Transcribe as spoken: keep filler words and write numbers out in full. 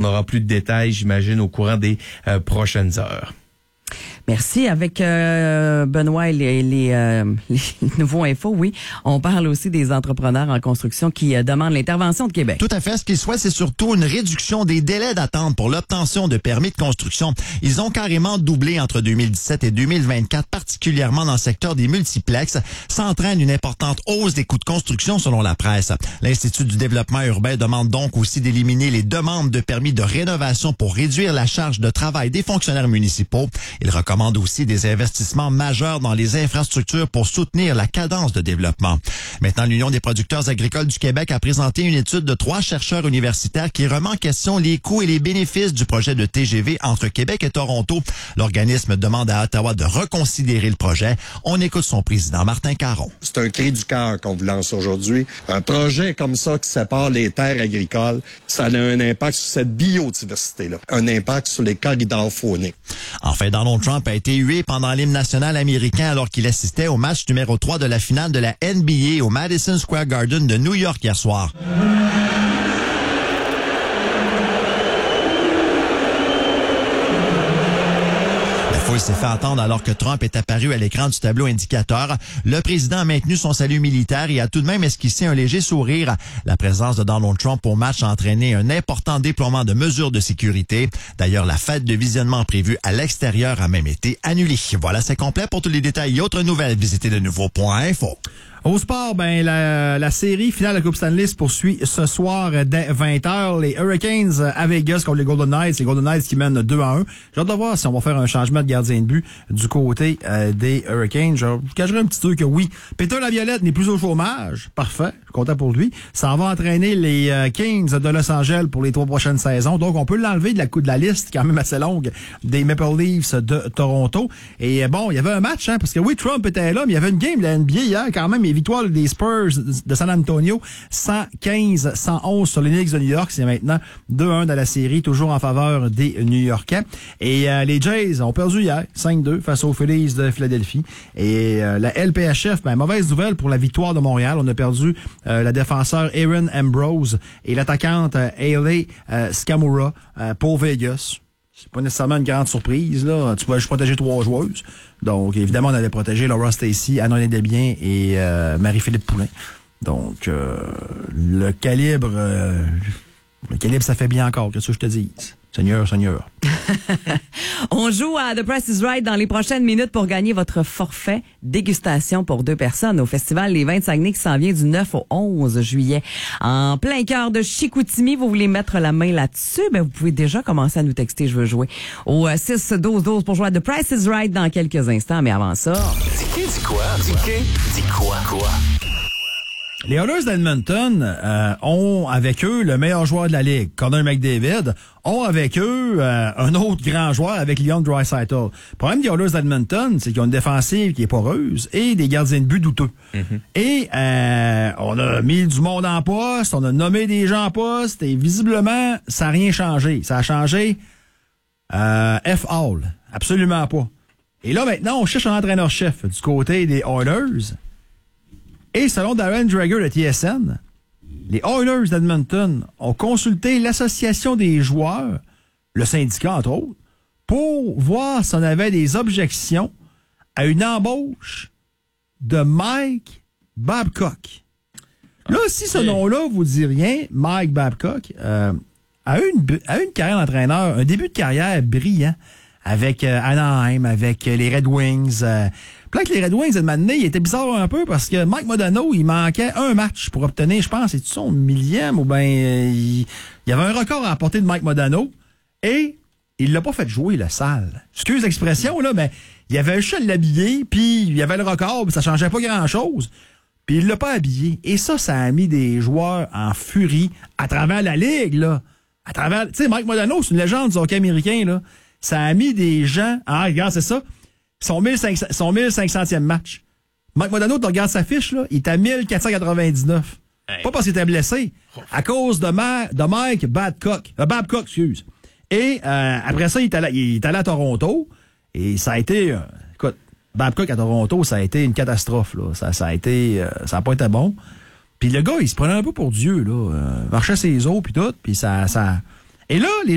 aura plus de détails, j'imagine, au courant des euh, prochaines heures. Merci. Avec euh, Benoît et les, les, euh, les nouveaux infos, oui, on parle aussi des entrepreneurs en construction qui euh, demandent l'intervention de Québec. Tout à fait. Ce qu'ils souhaitent, c'est surtout une réduction des délais d'attente pour l'obtention de permis de construction. Ils ont carrément doublé entre deux mille dix-sept et deux mille vingt-quatre, particulièrement dans le secteur des multiplexes. Ça entraîne une importante hausse des coûts de construction selon la presse. L'Institut du développement urbain demande donc aussi d'éliminer les demandes de permis de rénovation pour réduire la charge de travail des fonctionnaires municipaux. Il recommande aussi des investissements majeurs dans les infrastructures pour soutenir la cadence de développement. Maintenant, l'Union des producteurs agricoles du Québec a présenté une étude de trois chercheurs universitaires qui remet en question les coûts et les bénéfices du projet de T G V entre Québec et Toronto. L'organisme demande à Ottawa de reconsidérer le projet. On écoute son président, Martin Caron. C'est un cri du cœur qu'on vous lance aujourd'hui. Un projet comme ça qui sépare les terres agricoles, ça a un impact sur cette biodiversité-là, un impact sur les corridors fauniques. Enfin, Donald Trump a été hué pendant l'hymne national américain alors qu'il assistait au match numéro trois de la finale de la N B A au Madison Square Garden de New York hier soir. La foule s'est fait entendre alors que Trump est apparu à l'écran du tableau indicateur. Le président a maintenu son salut militaire et a tout de même esquissé un léger sourire. La présence de Donald Trump au match a entraîné un important déploiement de mesures de sécurité. D'ailleurs, la fête de visionnement prévue à l'extérieur a même été annulée. Voilà, c'est complet. Pour tous les détails et autres nouvelles, visitez le nouveau point info. Au sport, ben la, la série finale de la Coupe Stanley se poursuit ce soir dès vingt heures. Les Hurricanes à Vegas contre les Golden Knights. Les Golden Knights qui mènent deux à un. J'ai hâte de voir si on va faire un changement de gardien de but du côté euh, des Hurricanes. Je vous cacherai un petit truc que oui. Peter Laviolette n'est plus au chômage. Parfait. Je suis content pour lui. Ça va entraîner les euh, Kings de Los Angeles pour les trois prochaines saisons. Donc, on peut l'enlever de la, de la liste quand même assez longue des Maple Leafs de Toronto. Et bon, il y avait un match, hein, parce que oui, Trump était là, mais il y avait une game de la N B A hier quand même. Les victoires des Spurs de San Antonio, cent quinze à cent onze sur les Knicks de New York. C'est maintenant deux à un dans la série, toujours en faveur des New-Yorkais. Et euh, les Jays ont perdu hier, cinq deux, face aux Phillies de Philadelphie. Et euh, la L P H F, ben, mauvaise nouvelle pour la victoire de Montréal. On a perdu euh, la défenseur Aaron Ambrose et l'attaquante euh, Hayley euh, Skamura euh, pour Vegas. C'est pas nécessairement une grande surprise, là. Tu pouvais juste protéger trois joueuses. Donc, évidemment, on allait protéger Laura Stacey, Anne Desbiens et euh, Marie-Philippe Poulin. Donc, euh, le calibre, euh, le calibre, ça fait bien encore, qu'est-ce que je te dis? Seigneur, Seigneur. On joue à The Price is Right dans les prochaines minutes pour gagner votre forfait dégustation pour deux personnes au festival Les Vins de Saguenay qui s'en vient du neuf au onze juillet. En plein cœur de Chicoutimi, vous voulez mettre la main là-dessus? Ben, vous pouvez déjà commencer à nous texter « Je veux jouer » au six douze douze pour jouer à The Price is Right dans quelques instants. Mais avant ça... Dis dis quoi? Dis dis quoi? Quoi? Les Oilers d'Edmonton euh, ont avec eux le meilleur joueur de la Ligue, Connor McDavid, ont avec eux euh, un autre grand joueur avec Leon Draisaitl. Le problème des Oilers d'Edmonton, c'est qu'ils ont une défensive qui est poreuse et des gardiens de but douteux. Mm-hmm. Et euh, on a mis du monde en poste, on a nommé des gens en poste et visiblement, ça n'a rien changé. Ça a changé euh, F-All. Absolument pas. Et là, maintenant, on cherche un entraîneur-chef du côté des Oilers. Et selon Darren Dreger de T S N, les Oilers d'Edmonton ont consulté l'Association des joueurs, le syndicat entre autres, pour voir si on avait des objections à une embauche de Mike Babcock. Là, si ce nom-là vous dit rien, Mike Babcock euh, a, eu une, a eu une carrière d'entraîneur, un début de carrière brillant avec euh, Anaheim, avec euh, les Red Wings. Euh, Puis là, que les Red Wings, maintenant, il était bizarre un peu parce que Mike Modano, il manquait un match pour obtenir, je pense, c'est son millième ou bien euh, il, il y avait un record à apporter de Mike Modano et il l'a pas fait jouer, le sale. Excuse l'expression, là, mais il avait juste à l'habiller, puis il y avait le record, puis ça changeait pas grand-chose. Puis il l'a pas habillé. Et ça, ça a mis des joueurs en furie à travers la Ligue, là. À travers, tu sais, Mike Modano, c'est une légende du hockey américain, là. Ça a mis des gens... Ah, regarde, c'est ça. Son, mille cinq cents, son mille cinq centième match. Mike Modano, tu regardes sa fiche, là, il est à mille quatre cent quatre-vingt-dix-neuf. Hey. Pas parce qu'il était blessé. À cause de, Ma- de Mike Babcock. Euh, Babcock, excuse. Et euh, après ça, il est, allé, il est allé à Toronto. Et ça a été... Euh, écoute, Babcock à Toronto, ça a été une catastrophe, là. Ça, ça a été... Euh, ça n'a pas été bon. Puis le gars, il se prenait un peu pour Dieu, là. Euh, marchait ses os, puis tout. Puis ça, ça... Et là, les